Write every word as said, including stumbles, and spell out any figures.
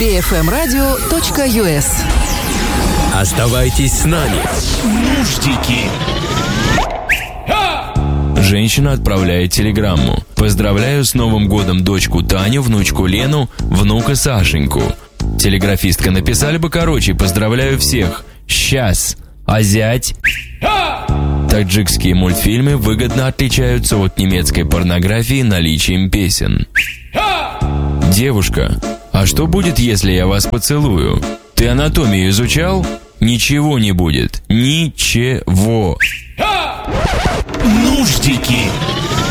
би эф эм радио точка ю эс. Оставайтесь с нами. Нуждики. Женщина отправляет телеграмму. Поздравляю с Новым годом дочку Таню, внучку Лену, внука Сашеньку. Телеграфистка: написали бы короче. Поздравляю всех. Сейчас. А зять? Таджикские мультфильмы выгодно отличаются от немецкой порнографии наличием песен. Девушка: а что будет, если я вас поцелую? Ты анатомию изучал? Ничего не будет. Ничего. Нуждики.